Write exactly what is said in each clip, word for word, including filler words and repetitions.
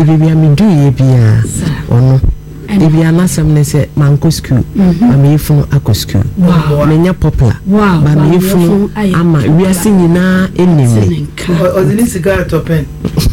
ti bibia me do ye bia ono e bia na sam ne se manko school ma me yefunu akọ school me nya popular ba me yefunu ama wiase nyina enimle o the cigar top pen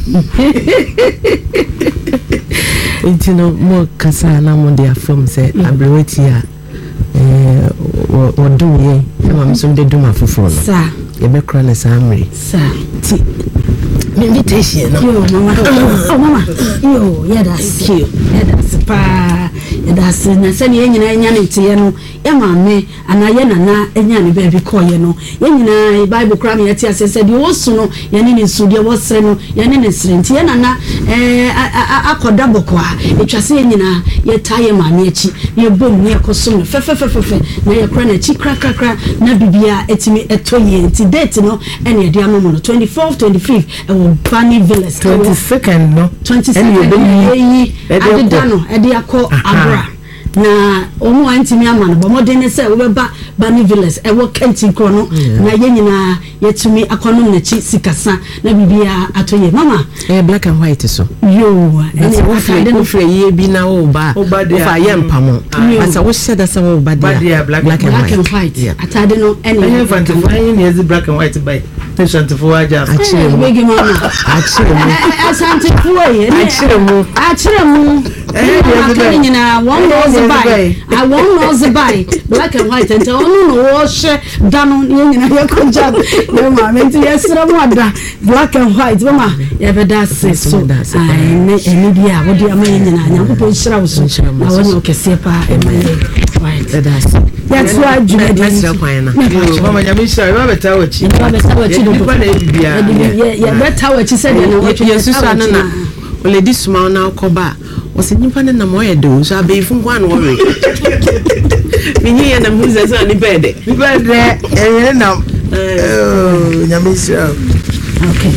intino mo kasa na mo dia from se abrewati a eh o do ye ma me so de do ma foforo no sa ye be kra na samre sa ti invitation no yo mama oh mama yo yeah that's cute yeah that's pa yeah that's na se ne nyina nya ne tie no ya maame ana ye nana enya ne ba bi koye no ye nyina bible kra me yati asese de wo su no ye ne ne su de wo sre no ye ne ne sre ntie nana eh akoda bokwa etwase ye nyina ye taye maame achi ye bom ne ekoso no fe fe fe fe na ye kra na chi kra kra kra na bibia etimi etoye nti date no ene ye de amomo no twenty-fourth twenty-fifth e Bunny Villas twenty-second no twenty-second eyi adedano ede akọ abra na omo antimi ama no bomode ne se we ba Bunny Villas e wo kenti kro no na ye nyina yetumi akono na chi sikasa na bibia atoye mama eh black and white so yo ene wo fre wo fre ye bi na wo ba wo fa ye mpamo asa wo sheda sa wo ba dia black and white atade no ene fantify ne ezi black and white by Santifo aja achire mu achire mu Santifo ye achire mu achire mu eh nyina one knows by I one knows by black and white and onu no wo hye dano nyina ye konja ye ma menti yesra mu ada black and white mama ye beda se so ai ne eni dia wo dia ma nyina nyankopon hira wo so na woni okese pa emane white beda se that's why Jude that's kwan na mama nyamisha we beta wachi we beta wachi do pa na bibia ye beta wachi se de na wachi yesu sa na oledi suma na okoba wose nipa ne na moye do so abefu nkwa no wore minyi ya na muza so ni bede ni bede eh na oh nyamisha okay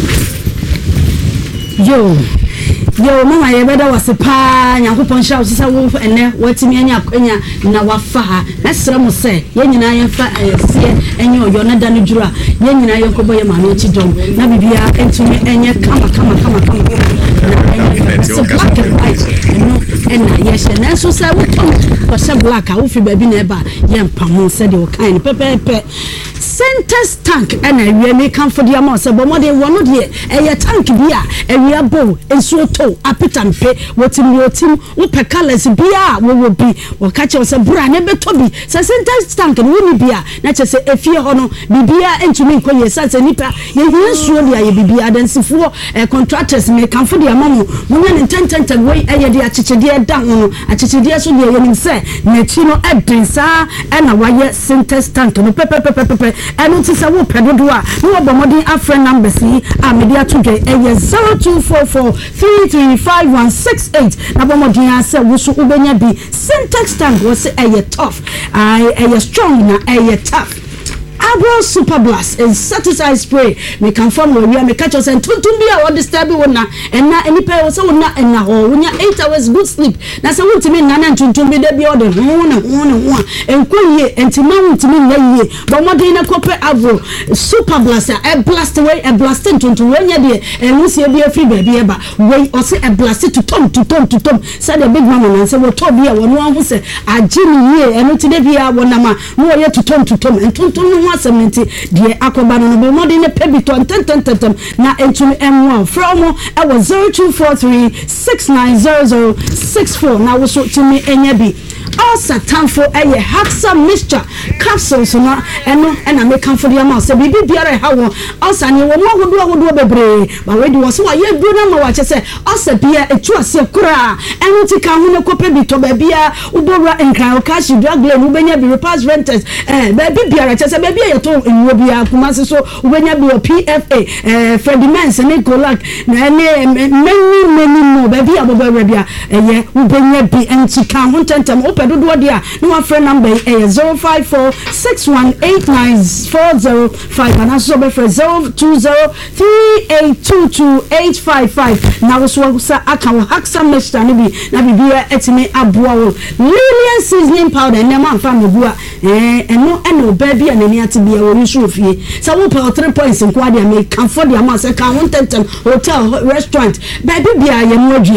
yo yo mama ye beda wase pa nyankopon hira wo sisa wo ene watimi anya akwanya na wafa ha na sra mo se ye nyina ye fa sie enye oyo na da no djura ye nyina ye kobo ye ma no chi dom na bibia entumi enye kama kama kama kama so black and white no ena ye she na so say wo tom ko she black a wo fi ba bi na eba ye mpamo se de wo kan pepe pepe center tank ena wie me kan for dia ma se bo mo de wo no de eye tank bia ewia bo ensuo to apitan pe wotim wotim wo pe colors bia wo wo bi wo ka che se bra ne beto bi se center tank no ni bia na che se efie ho no bibia entumi nkoye se se nipa ye hinsuo dia ye bibia dansifo contractors me kan for dia ma mo mo ne tentente we eye dia chichede da ho no achichede so dia ye nim se na chi no edin sa ena waye center tank no pe pe pe pe pe enu ti se wo pedodo a wo bomodin afre numbers yi a media to ge eye zero two four four three three five one six eight na bomodin ase wo so ubenya bi syntax tank wo se eye tough I eye strong na eye tough Abro Super Blast is satisfied spray me can form we me catch us and tuntum bia what disturb we na and na any pair was so na and na ho we eight hours good sleep na say wuntimi na na tuntum bi da bia o de ho na ho na ho enkoye entima wuntimi na yie but modern na kope Abro Super Blast a blast away a blast tuntum we nya de enwusie bia free baby eba we o say a blast to tom to tom to tom say the big mama na say we to bia wo no ho say agini yie eno ti de bia wo na ma no ye to tom to tom and tuntum assementi die akoba no be modern ne pebito tentententem na entumi m1 from e was zero two four three six nine zero zero six four na wo so tumi enya bi also tanfo eye haxa mixture capsules na eno ena me kan for the amount say bibi biara ha wo also ni wo mo hodo hodo bebre ba we di wo so ye du na ma wa che say also bia etu ase kura eno ti kan ho ne ko pebito ba bia ubora enkran o cash drug le mu benya bi repass renters eh ba bi biara che say ba bia ye to enwo bia kuma se so ubenya bi o P F A eh Fredimens ne Golak na ne many many more ba bia bo ba bia eh ubenya bi enti kan ho tentem dodo dia no friend number is zero five four six one eight nine four zero five and also be for zero two zero three eight two two eight five five now so sa aka haxa mixture ni bi na bibia etime aboa wo Lilian seasoning powder na man fa mebua eh eno eno ba bia na ni ate bia wo nso ofie sa wo pa three points nko dia me kan for dia ma se kan won tentem hotel restaurant ba bibia ye mo